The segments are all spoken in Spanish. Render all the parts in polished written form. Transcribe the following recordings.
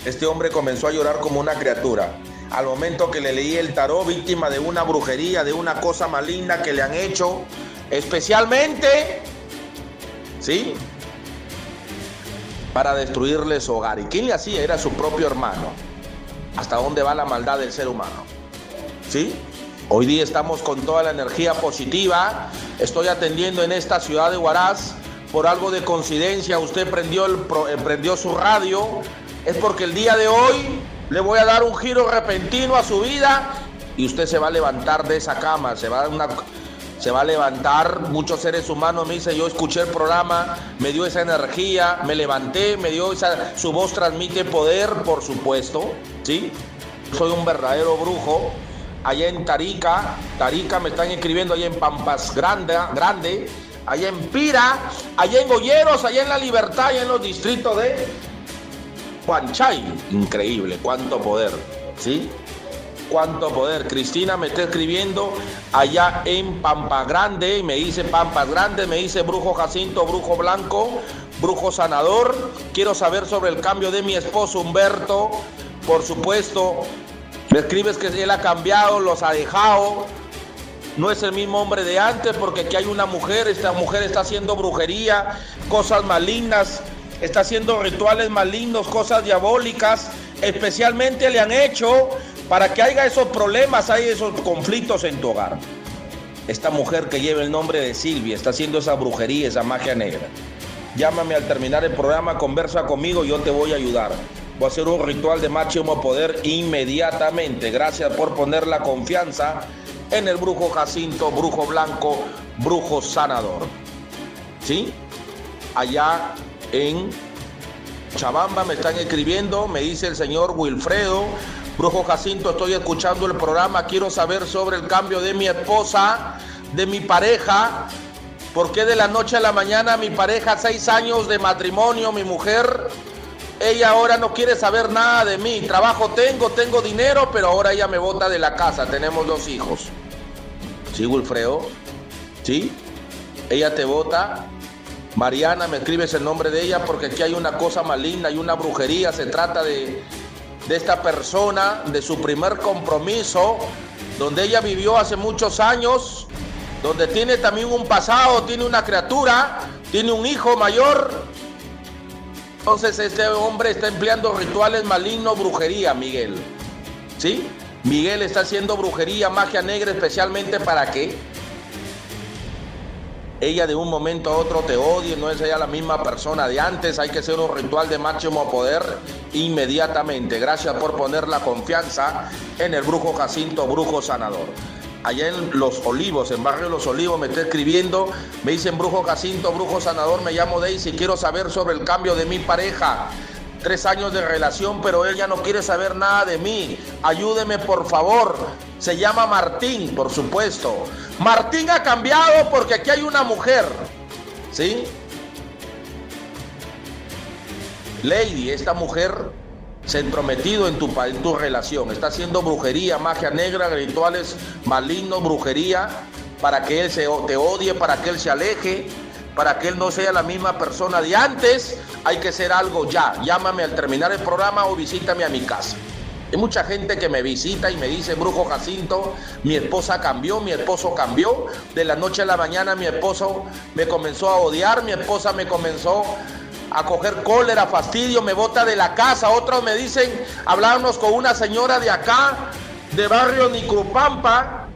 Este hombre comenzó a llorar como una criatura. Al momento que le leí el tarot, víctima de una brujería, de una cosa maligna que le han hecho, especialmente, ¿sí?, para destruirle su hogar. ¿Y quién le hacía? Era su propio hermano. ¿Hasta dónde va la maldad del ser humano? ¿Sí? Hoy día estamos con toda la energía positiva. Estoy atendiendo en esta ciudad de Huaraz. Por algo de coincidencia, usted prendió su radio. Es porque el día de hoy le voy a dar un giro repentino a su vida y usted se va a levantar de esa cama, se va a levantar. Muchos seres humanos me dicen, yo escuché el programa, me dio esa energía, me levanté, su voz transmite poder, por supuesto, ¿sí? Soy un verdadero brujo. Allá en Tarica me están escribiendo, allá en Pampas Grande, allá en Pira, allá en Golleros, allá en La Libertad, allá en los distritos de Huanchay. Increíble, cuánto poder, ¿sí? Cuánto poder. Cristina me está escribiendo allá en Pampas Grande, me dice Pampas Grande, me dice brujo Jacinto, brujo blanco, brujo sanador. Quiero saber sobre el cambio de mi esposo Humberto. Por supuesto, me escribes que él ha cambiado, los ha dejado. No es el mismo hombre de antes, porque aquí hay una mujer, esta mujer está haciendo brujería, cosas malignas, está haciendo rituales malignos, cosas diabólicas, especialmente le han hecho para que haya esos problemas, haya esos conflictos en tu hogar. Esta mujer que lleva el nombre de Silvia está haciendo esa brujería, esa magia negra. Llámame al terminar el programa, conversa conmigo, yo te voy a ayudar. Voy a hacer un ritual de máximo poder inmediatamente. Gracias por poner la confianza en el brujo Jacinto, brujo blanco, brujo sanador. ¿Sí? Allá en Chabamba me están escribiendo, me dice el señor Wilfredo, brujo Jacinto, estoy escuchando el programa, quiero saber sobre el cambio de mi esposa, de mi pareja. ¿Por qué de la noche a la mañana mi pareja, 6 años de matrimonio, mi mujer, ella ahora no quiere saber nada de mí? Trabajo tengo dinero, pero ahora ella me bota de la casa. Tenemos 2 hijos. ¿Sí, Wilfredo? ¿Sí? Ella te bota. Mariana, me escribes el nombre de ella porque aquí hay una cosa maligna, hay una brujería. Se trata de esta persona, de su primer compromiso, donde ella vivió hace muchos años, donde tiene también un pasado, tiene una criatura, tiene un hijo mayor. Entonces este hombre está empleando rituales malignos, brujería, Miguel. ¿Sí? Miguel está haciendo brujería, magia negra, especialmente para que ella de un momento a otro te odie, no es ella la misma persona de antes. Hay que hacer un ritual de máximo poder inmediatamente. Gracias por poner la confianza en el brujo Jacinto, brujo sanador. Allá en Los Olivos, en barrio Los Olivos, me está escribiendo, me dicen brujo Jacinto, brujo sanador, me llamo Daisy, quiero saber sobre el cambio de mi pareja. 3 años de relación, pero él ya no quiere saber nada de mí. Ayúdeme, por favor. Se llama Martín, por supuesto. Martín ha cambiado porque aquí hay una mujer, ¿sí? Lady, esta mujer se ha entrometido en tu relación, está haciendo brujería, magia negra, rituales malignos, brujería, para que él te odie, para que él se aleje, para que él no sea la misma persona de antes. Hay que hacer algo ya. Llámame al terminar el programa o visítame a mi casa. Hay mucha gente que me visita y me dice, brujo Jacinto, mi esposa cambió, mi esposo cambió. De la noche a la mañana mi esposo me comenzó a odiar, mi esposa me comenzó a coger cólera, fastidio, me bota de la casa. Otros me dicen, hablábamos con una señora de acá, de barrio Nicrupampa,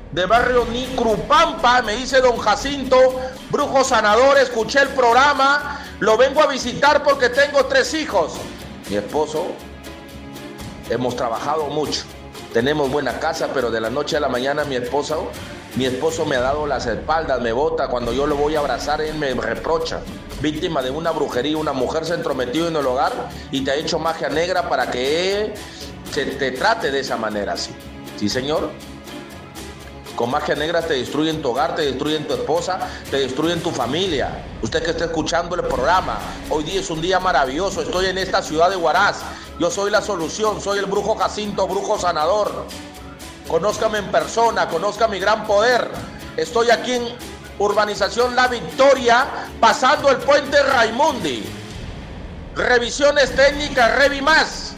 me dice don Jacinto, brujo sanador, escuché el programa, lo vengo a visitar porque tengo 3 hijos. Mi esposo, hemos trabajado mucho, tenemos buena casa, pero de la noche a la mañana mi esposo me ha dado las espaldas, me bota. Cuando yo lo voy a abrazar, él me reprocha. Víctima de una brujería, una mujer se ha entrometido en el hogar y te ha hecho magia negra para que se te trate de esa manera, así. ¿Sí, señor? Con magia negra te destruyen tu hogar, te destruyen tu esposa, te destruyen tu familia. Usted que está escuchando el programa, hoy día es un día maravilloso. Estoy en esta ciudad de Huaraz. Yo soy la solución, soy el brujo Jacinto, brujo sanador. Conózcame en persona, conozca mi gran poder. Estoy aquí en Urbanización La Victoria, pasando el puente Raimundi. Revisiones técnicas, Revi Más.